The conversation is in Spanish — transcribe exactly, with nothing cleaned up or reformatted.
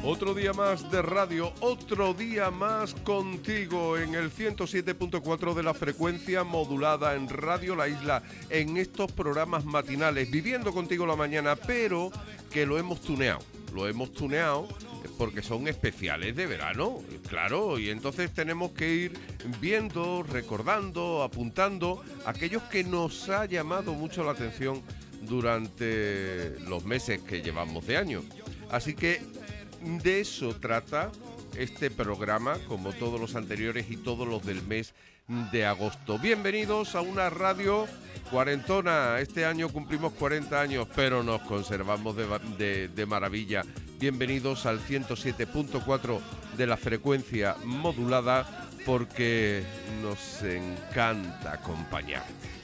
Otro día más de radio, otro día más contigo en el ciento siete punto cuatro de la frecuencia modulada en Radio La Isla, en estos programas matinales, viviendo contigo la mañana, pero que lo hemos tuneado, lo hemos tuneado porque son especiales de verano, claro, y entonces tenemos que ir viendo, recordando, apuntando aquellos que nos ha llamado mucho la atención durante los meses que llevamos de año. Así que de eso trata este programa, como todos los anteriores y todos los del mes de agosto. Bienvenidos a una radio cuarentona. Este año cumplimos cuarenta años, pero nos conservamos de, de, de maravilla. Bienvenidos al ciento siete punto cuatro de la frecuencia modulada, porque nos encanta acompañar.